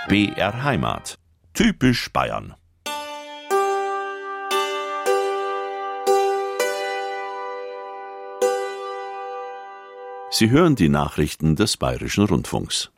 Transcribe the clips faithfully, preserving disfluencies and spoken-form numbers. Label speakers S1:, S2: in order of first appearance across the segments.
S1: B R Heimat. Typisch Bayern. Sie hören die Nachrichten des Bayerischen Rundfunks.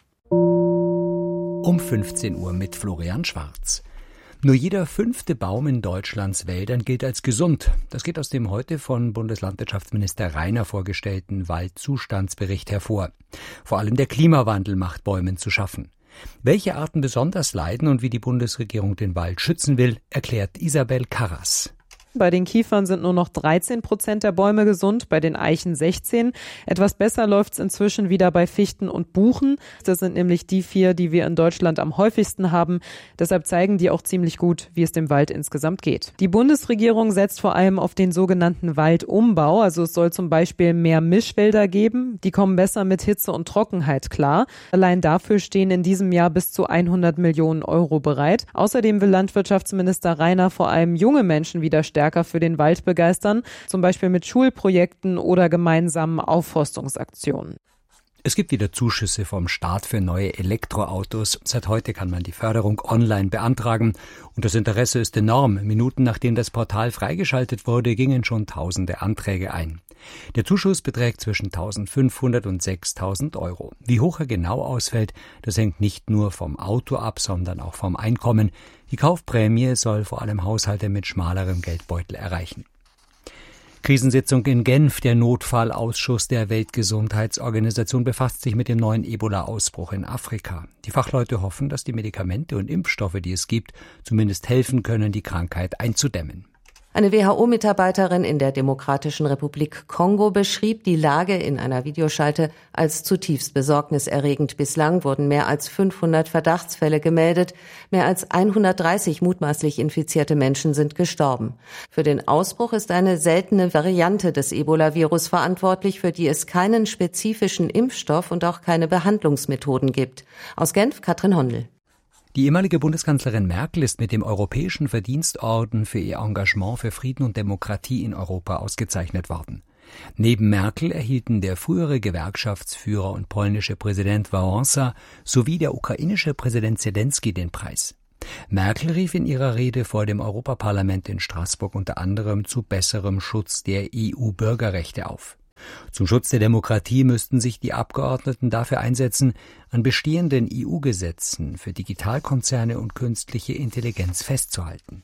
S2: Um fünfzehn Uhr mit Florian Schwarz. Nur jeder fünfte Baum in Deutschlands Wäldern gilt als gesund. Das geht aus dem heute von Bundeslandwirtschaftsminister Rainer vorgestellten Waldzustandsbericht hervor. Vor allem der Klimawandel macht Bäumen zu schaffen. Welche Arten besonders leiden und wie die Bundesregierung den Wald schützen will, erklärt Isabel Karras.
S3: Bei den Kiefern sind nur noch dreizehn Prozent der Bäume gesund, bei den Eichen sechzehn. Etwas besser läuft es inzwischen wieder bei Fichten und Buchen. Das sind nämlich die vier, die wir in Deutschland am häufigsten haben. Deshalb zeigen die auch ziemlich gut, wie es dem Wald insgesamt geht. Die Bundesregierung setzt vor allem auf den sogenannten Waldumbau. Also es soll zum Beispiel mehr Mischwälder geben. Die kommen besser mit Hitze und Trockenheit klar. Allein dafür stehen in diesem Jahr bis zu hundert Millionen Euro bereit. Außerdem will Landwirtschaftsminister Rainer vor allem junge Menschen wieder stärker für den Wald begeistern, zum Beispiel mit Schulprojekten oder gemeinsamen Aufforstungsaktionen.
S2: Es gibt wieder Zuschüsse vom Staat für neue Elektroautos. Seit heute kann man die Förderung online beantragen und das Interesse ist enorm. Minuten nachdem das Portal freigeschaltet wurde, gingen schon tausende Anträge ein. Der Zuschuss beträgt zwischen eintausendfünfhundert und sechstausend Euro. Wie hoch er genau ausfällt, das hängt nicht nur vom Auto ab, sondern auch vom Einkommen. Die Kaufprämie soll vor allem Haushalte mit schmalerem Geldbeutel erreichen. Krisensitzung in Genf. Der Notfallausschuss der Weltgesundheitsorganisation befasst sich mit dem neuen Ebola-Ausbruch in Afrika. Die Fachleute hoffen, dass die Medikamente und Impfstoffe, die es gibt, zumindest helfen können, die Krankheit einzudämmen.
S4: Eine W H O-Mitarbeiterin in der Demokratischen Republik Kongo beschrieb die Lage in einer Videoschalte als zutiefst besorgniserregend. Bislang wurden mehr als fünfhundert Verdachtsfälle gemeldet. Mehr als hundertdreißig mutmaßlich infizierte Menschen sind gestorben. Für den Ausbruch ist eine seltene Variante des Ebola-Virus verantwortlich, für die es keinen spezifischen Impfstoff und auch keine Behandlungsmethoden gibt. Aus Genf, Katrin Hondel.
S2: Die ehemalige Bundeskanzlerin Merkel ist mit dem Europäischen Verdienstorden für ihr Engagement für Frieden und Demokratie in Europa ausgezeichnet worden. Neben Merkel erhielten der frühere Gewerkschaftsführer und polnische Präsident Wałęsa sowie der ukrainische Präsident Zelensky den Preis. Merkel rief in ihrer Rede vor dem Europaparlament in Straßburg unter anderem zu besserem Schutz der E U-Bürgerrechte auf. Zum Schutz der Demokratie müssten sich die Abgeordneten dafür einsetzen, an bestehenden E U-Gesetzen für Digitalkonzerne und künstliche Intelligenz festzuhalten.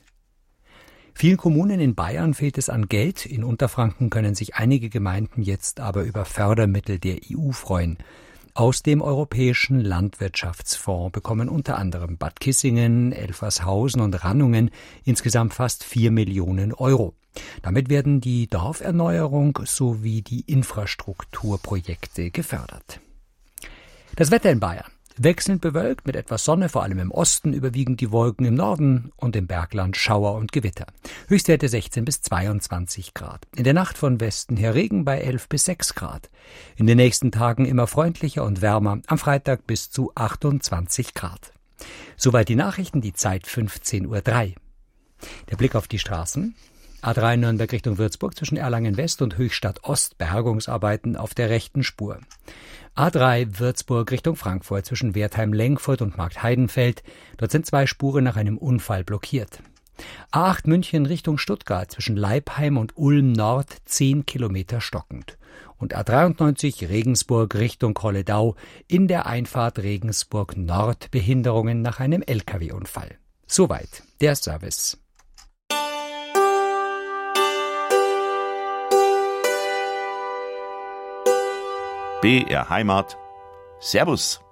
S2: Vielen Kommunen in Bayern fehlt es an Geld. In Unterfranken können sich einige Gemeinden jetzt aber über Fördermittel der E U freuen. Aus dem Europäischen Landwirtschaftsfonds bekommen unter anderem Bad Kissingen, Elfershausen und Rannungen insgesamt fast vier Millionen Euro. Damit werden die Dorferneuerung sowie die Infrastrukturprojekte gefördert. Das Wetter in Bayern. Wechselnd bewölkt mit etwas Sonne, vor allem im Osten überwiegend die Wolken, im Norden und im Bergland Schauer und Gewitter. Höchstwerte sechzehn bis zweiundzwanzig Grad. In der Nacht von Westen her Regen bei elf bis sechs Grad. In den nächsten Tagen immer freundlicher und wärmer, am Freitag bis zu achtundzwanzig Grad. Soweit die Nachrichten, die Zeit fünfzehn Uhr drei. Der Blick auf die Straßen. A drei Nürnberg Richtung Würzburg zwischen Erlangen West und Höchstadt Ost, Bergungsarbeiten auf der rechten Spur. A drei Würzburg Richtung Frankfurt zwischen Wertheim-Lengfurt und Marktheidenfeld. Dort sind zwei Spuren nach einem Unfall blockiert. A acht München Richtung Stuttgart zwischen Leipheim und Ulm Nord zehn Kilometer stockend. Und A dreiundneunzig Regensburg Richtung Holledau in der Einfahrt Regensburg Nord Behinderungen nach einem L K W-Unfall. Soweit der Service.
S1: B R Heimat. Servus.